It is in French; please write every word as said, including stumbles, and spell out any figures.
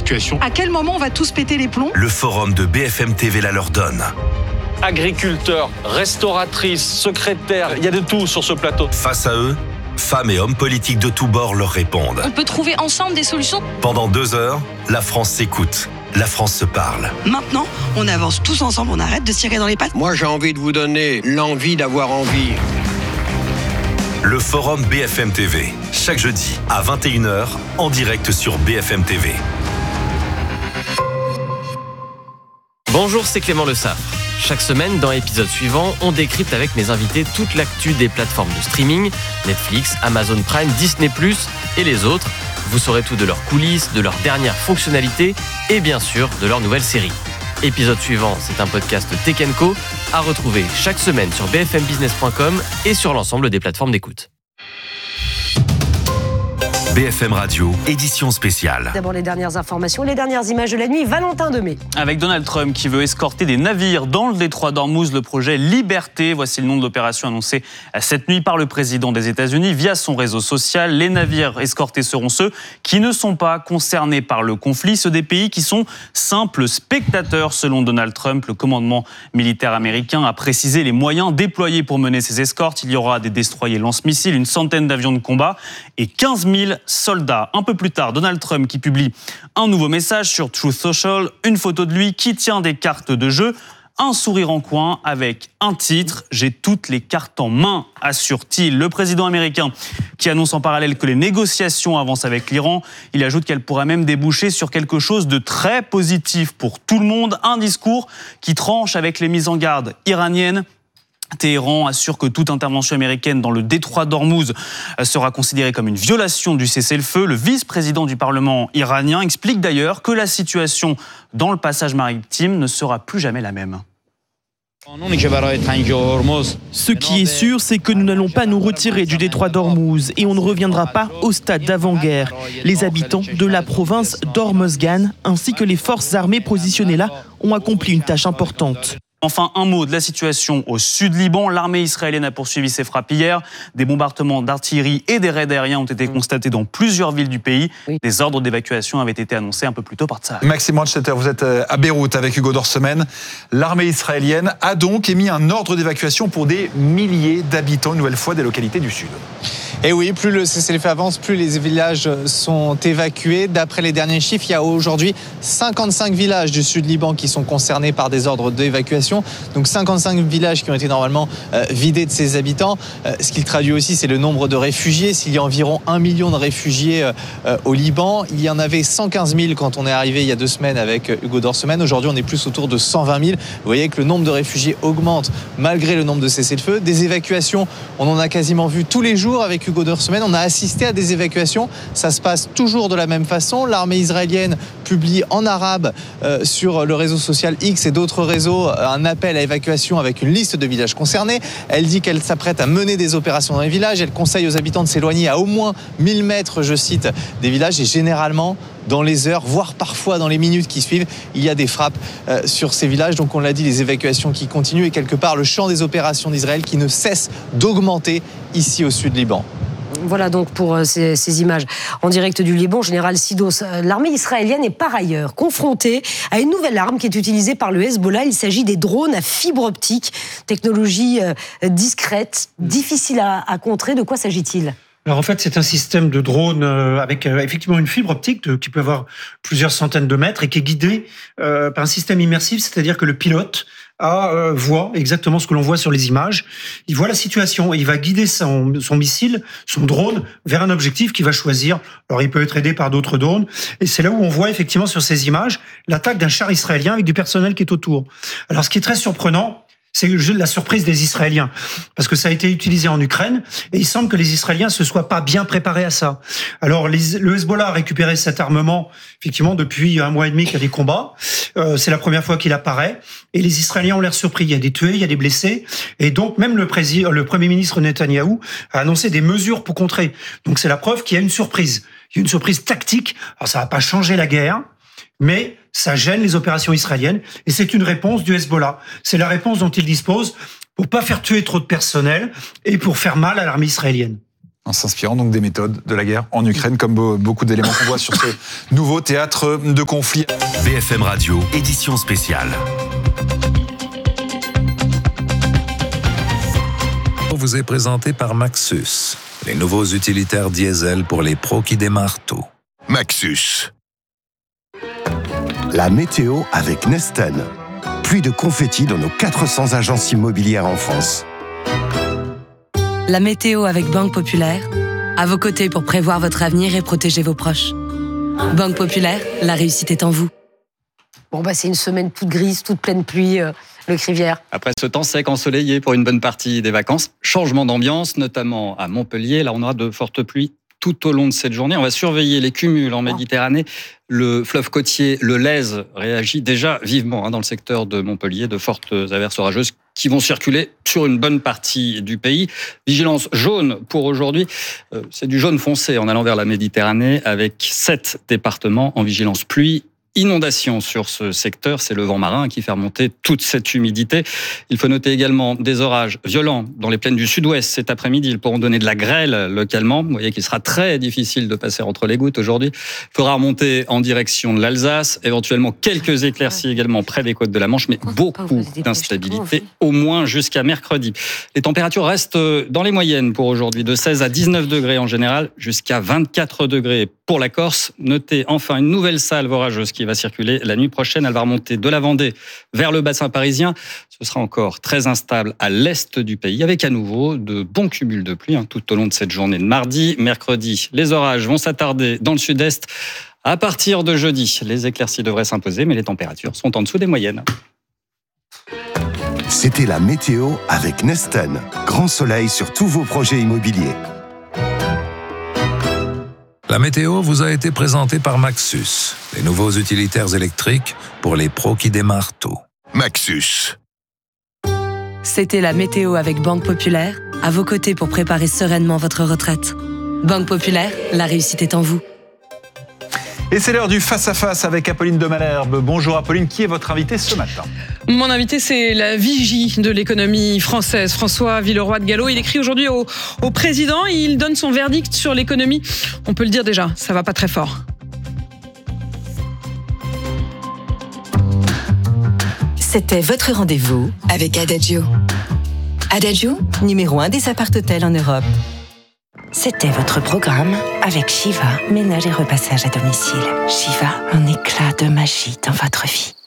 l'évacuation. À quel moment on va tous péter les plombs ? Le forum de B F M T V la leur donne. Agriculteurs, restauratrices, secrétaires, il y a de tout sur ce plateau. Face à eux, femmes et hommes politiques de tous bords leur répondent. On peut trouver ensemble des solutions. Pendant deux heures, la France s'écoute. La France se parle. Maintenant, on avance tous ensemble, on arrête de se tirer dans les pattes. Moi, j'ai envie de vous donner l'envie d'avoir envie. Le forum B F M T V, chaque jeudi à vingt et une heures, en direct sur B F M T V. Bonjour, c'est Clément Le Saffre. Chaque semaine, dans l'épisode suivant, on décrypte avec mes invités toute l'actu des plateformes de streaming, Netflix, Amazon Prime, Disney plus, et les autres. Vous saurez tout de leurs coulisses, de leurs dernières fonctionnalités et bien sûr de leurs nouvelles séries. Épisode suivant, c'est un podcast Tech and Co à retrouver chaque semaine sur b f m business point com et sur l'ensemble des plateformes d'écoute. B F M Radio, édition spéciale. D'abord les dernières informations, les dernières images de la nuit, Valentin Demey. Avec Donald Trump qui veut escorter des navires dans le détroit d'Ormuz, le projet Liberté. Voici le nom de l'opération annoncée cette nuit par le président des États-Unis via son réseau social. Les navires escortés seront ceux qui ne sont pas concernés par le conflit, ceux des pays qui sont simples spectateurs. Selon Donald Trump, le commandement militaire américain a précisé les moyens déployés pour mener ces escortes. Il y aura des destroyers lance-missiles, une centaine d'avions de combat et quinze mille soldats. Un peu plus tard, Donald Trump qui publie un nouveau message sur Truth Social, une photo de lui qui tient des cartes de jeu, un sourire en coin avec un titre « J'ai toutes les cartes en main », assure-t-il. Le président américain qui annonce en parallèle que les négociations avancent avec l'Iran, il ajoute qu'elle pourrait même déboucher sur quelque chose de très positif pour tout le monde, un discours qui tranche avec les mises en garde iraniennes. Téhéran assure que toute intervention américaine dans le détroit d'Ormuz sera considérée comme une violation du cessez-le-feu. Le vice-président du Parlement iranien explique d'ailleurs que la situation dans le passage maritime ne sera plus jamais la même. Ce qui est sûr, c'est que nous n'allons pas nous retirer du détroit d'Ormuz et on ne reviendra pas au stade d'avant-guerre. Les habitants de la province d'Hormozgan ainsi que les forces armées positionnées là ont accompli une tâche importante. Enfin, un mot de la situation au sud Liban. L'armée israélienne a poursuivi ses frappes hier. Des bombardements d'artillerie et des raids aériens ont été constatés dans plusieurs villes du pays. Oui. Des ordres d'évacuation avaient été annoncés un peu plus tôt par Tsahal. Maxime Brandstetter, vous êtes à Beyrouth avec Hugo Dorsemen. L'armée israélienne a donc émis un ordre d'évacuation pour des milliers d'habitants, une nouvelle fois des localités du sud. Et oui, plus le cessez-le-feu avance, plus les villages sont évacués. D'après les derniers chiffres, il y a aujourd'hui cinquante-cinq villages du sud Liban qui sont concernés par des ordres d'évacuation. Donc cinquante-cinq villages qui ont été normalement euh, vidés de ses habitants. Euh, ce qu'il traduit aussi, c'est le nombre de réfugiés. S'il y a environ un million de réfugiés euh, au Liban, il y en avait cent quinze mille quand on est arrivé il y a deux semaines avec Hugo Dorsemen. Aujourd'hui, on est plus autour de cent vingt mille. Vous voyez que le nombre de réfugiés augmente malgré le nombre de cessez-le-feu. Des évacuations, on en a quasiment vu tous les jours avec Hugo Dorsemen. On a assisté à des évacuations. Ça se passe toujours de la même façon. L'armée israélienne publie en arabe euh, sur le réseau social X et d'autres réseaux un appel à évacuation avec une liste de villages concernés. Elle dit qu'elle s'apprête à mener des opérations dans les villages. Elle conseille aux habitants de s'éloigner à au moins mille mètres, je cite, des villages. Et généralement, dans les heures, voire parfois dans les minutes qui suivent, il y a des frappes euh, sur ces villages. Donc on l'a dit, les évacuations qui continuent et quelque part le champ des opérations d'Israël qui ne cesse d'augmenter ici au sud Liban. Voilà donc pour ces, ces images en direct du Liban. Général Sidos, l'armée israélienne est par ailleurs confrontée à une nouvelle arme qui est utilisée par le Hezbollah. Il s'agit des drones à fibre optique, technologie euh, discrète, difficile à, à contrer. De quoi s'agit-il ? Alors en fait, c'est un système de drone euh, avec euh, effectivement une fibre optique de, qui peut avoir plusieurs centaines de mètres et qui est guidé euh, par un système immersif, c'est-à-dire que le pilote a, euh, voit exactement ce que l'on voit sur les images. Il voit la situation et il va guider son, son missile, son drone, vers un objectif qu'il va choisir. Alors il peut être aidé par d'autres drones. Et c'est là où on voit effectivement sur ces images l'attaque d'un char israélien avec du personnel qui est autour. Alors ce qui est très surprenant, c'est la surprise des Israéliens, parce que ça a été utilisé en Ukraine, et il semble que les Israéliens se soient pas bien préparés à ça. Alors, les, le Hezbollah a récupéré cet armement, effectivement, depuis un mois et demi qu'il y a des combats. Euh, c'est la première fois qu'il apparaît, et les Israéliens ont l'air surpris. Il y a des tués, il y a des blessés, et donc même le, président, le Premier ministre Netanyahou a annoncé des mesures pour contrer. Donc c'est la preuve qu'il y a une surprise. Il y a une surprise tactique. Alors ça va pas changer la guerre, mais ça gêne les opérations israéliennes et c'est une réponse du Hezbollah. C'est la réponse dont il dispose pour pas faire tuer trop de personnel et pour faire mal à l'armée israélienne. En s'inspirant donc des méthodes de la guerre en Ukraine, comme beaucoup d'éléments qu'on voit sur ce nouveau théâtre de conflit. B F M Radio, édition spéciale. Vous est présenté par Maxus, les nouveaux utilitaires diesel pour les pros qui démarrent tôt. Maxus. La météo avec Nesten. Pluie de confettis dans nos quatre cents agences immobilières en France. La météo avec Banque Populaire, à vos côtés pour prévoir votre avenir et protéger vos proches. Banque Populaire, la réussite est en vous. Bon, bah, c'est une semaine toute grise, toute pleine pluie, euh, Luc Rivière. Après ce temps sec ensoleillé pour une bonne partie des vacances, changement d'ambiance, notamment à Montpellier. Là, on aura de fortes pluies tout au long de cette journée. On va surveiller les cumuls en Méditerranée. Le fleuve côtier, le Lèze, réagit déjà vivement hein, dans le secteur de Montpellier. De fortes averses orageuses qui vont circuler sur une bonne partie du pays. Vigilance jaune pour aujourd'hui. Euh, c'est du jaune foncé en allant vers la Méditerranée avec sept départements en vigilance pluie. Inondation sur ce secteur, c'est le vent marin qui fait remonter toute cette humidité. Il faut noter également des orages violents dans les plaines du sud-ouest cet après-midi. Ils pourront donner de la grêle localement. Vous voyez qu'il sera très difficile de passer entre les gouttes aujourd'hui. Il faudra remonter en direction de l'Alsace, éventuellement quelques éclaircies également près des côtes de la Manche, mais beaucoup d'instabilité, au moins jusqu'à mercredi. Les températures restent dans les moyennes pour aujourd'hui, de seize à dix-neuf degrés en général, jusqu'à vingt-quatre degrés pour la Corse. Notez enfin une nouvelle salve orageuse qui va circuler la nuit prochaine. Elle va remonter de la Vendée vers le bassin parisien. Ce sera encore très instable à l'est du pays, avec à nouveau de bons cumuls de pluie hein, tout au long de cette journée de mardi. Mercredi, les orages vont s'attarder dans le sud-est. À partir de jeudi, les éclaircies devraient s'imposer, mais les températures sont en dessous des moyennes. C'était la météo avec Nesten. Grand soleil sur tous vos projets immobiliers. La météo vous a été présentée par Maxus, les nouveaux utilitaires électriques pour les pros qui démarrent tôt. Maxus. C'était la météo avec Banque Populaire, à vos côtés pour préparer sereinement votre retraite. Banque Populaire, la réussite est en vous. Et c'est l'heure du face-à-face avec Apolline de Malherbe. Bonjour Apolline, qui est votre invité ce matin ? Mon invité, c'est la vigie de l'économie française, François Villeroy de Galhau. Il écrit aujourd'hui au, au président, il donne son verdict sur l'économie. On peut le dire déjà, ça va pas très fort. C'était votre rendez-vous avec Adagio. Adagio, numéro un des appart-hôtels en Europe. C'était votre programme avec Shiva, ménage et repassage à domicile. Shiva, un éclat de magie dans votre vie.